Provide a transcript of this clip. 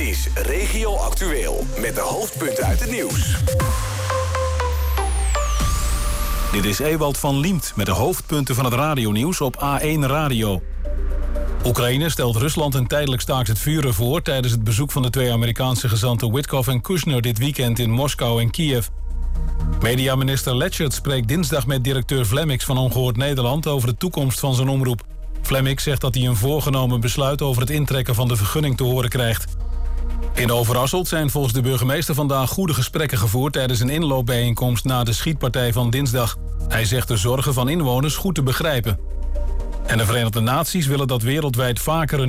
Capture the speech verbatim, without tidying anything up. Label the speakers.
Speaker 1: is Regio Actueel met de hoofdpunten uit het nieuws.
Speaker 2: Dit is Ewald van Liemt met de hoofdpunten van het radionieuws op A één Radio. Oekraïne stelt Rusland een tijdelijk staakt het vuren voor tijdens het bezoek van de twee Amerikaanse gezanten Witkoff en Kushner dit weekend in Moskou en Kiev. Mediaminister Letchert spreekt dinsdag met directeur Vlemmix van Ongehoord Nederland over de toekomst van zijn omroep. Vlemmix zegt dat hij een voorgenomen besluit over het intrekken van de vergunning te horen krijgt. In Overasselt zijn volgens de burgemeester vandaag goede gesprekken gevoerd tijdens een inloopbijeenkomst na de schietpartij van dinsdag. Hij zegt de zorgen van inwoners goed te begrijpen. En de Verenigde Naties willen dat wereldwijd vaker een